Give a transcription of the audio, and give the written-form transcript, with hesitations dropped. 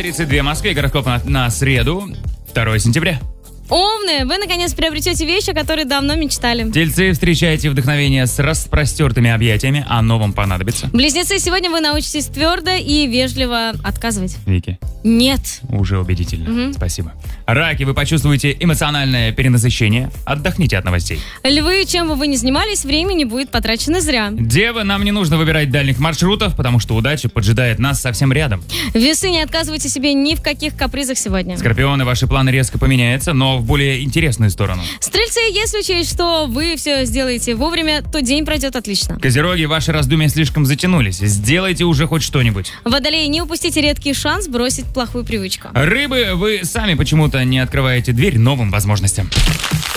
9:32 в Москве. Гороскоп на среду, 2 сентября. Овны, вы наконец приобретете вещи, о которых давно мечтали. Тельцы, встречайте вдохновение с распростертыми объятиями, а новым понадобится. Близнецы, сегодня вы научитесь твердо и вежливо отказывать. Вики, Нет. уже убедительно. Спасибо. Раки, вы почувствуете эмоциональное перенасыщение. Отдохните от новостей. Львы, чем бы вы ни занимались, времени будет потрачено зря. Девы, нам не нужно выбирать дальних маршрутов, потому что удача поджидает нас совсем рядом. Весы, не отказывайте себе ни в каких капризах сегодня. Скорпионы, ваши планы резко поменяются, но в более интересную сторону. Стрельцы, если учесть, что вы все сделаете вовремя, то день пройдет отлично. Козероги, ваши раздумья слишком затянулись. Сделайте уже хоть что-нибудь. Водолеи, не упустите редкий шанс бросить плохую привычку. Рыбы, вы сами почему-то не открываете дверь новым возможностям.